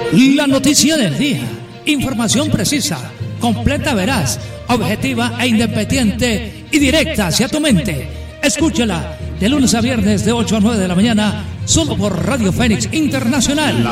La noticia del día. Información precisa, completa, veraz, objetiva e independiente y directa hacia tu mente. Escúchala de lunes a viernes de 8 a 9 de la mañana, solo por Radio Fénix Internacional.